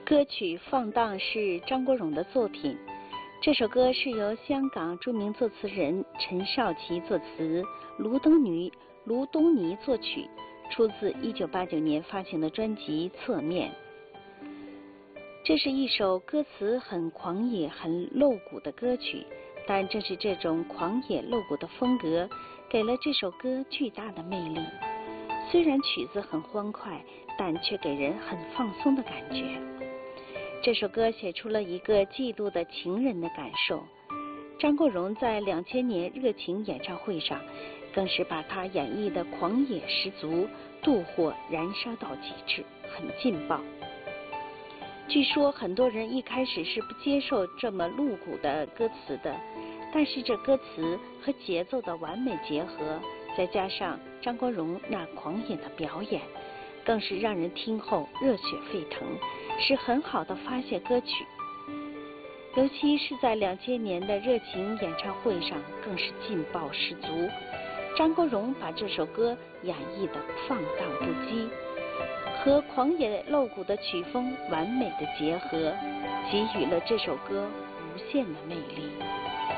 歌曲《放荡》是张国荣的作品。这首歌是由香港著名作词人陈少琪作词，卢东尼作曲，出自1989年发行的专辑《侧面》。这是一首歌词很狂野、很露骨的歌曲，但正是这种狂野露骨的风格，给了这首歌巨大的魅力。虽然曲子很欢快，但却给人很放松的感觉。这首歌写出了一个嫉妒的情人的感受。张国荣在2000年热情演唱会上，更是把他演绎的狂野十足，妒火燃烧到极致，很劲爆。据说很多人一开始是不接受这么露骨的歌词的，但是这歌词和节奏的完美结合，再加上张国荣那狂野的表演，更是让人听后热血沸腾，是很好的发泄歌曲。尤其是在2000年的热情演唱会上，更是劲爆十足。张国荣把这首歌演绎得放荡不羁，和狂野露骨的曲风完美的结合，给予了这首歌无限的魅力。